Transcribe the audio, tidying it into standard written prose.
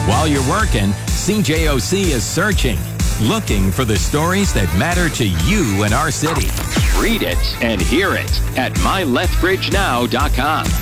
While you're working, CJOC is searching, looking for the stories that matter to you and our city. Read it and hear it at mylethbridgenow.com.